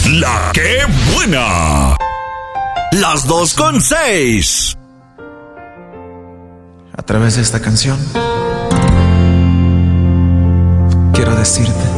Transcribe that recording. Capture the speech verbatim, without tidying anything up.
La que buena. Las dos con seis. A través de esta canción quiero decirte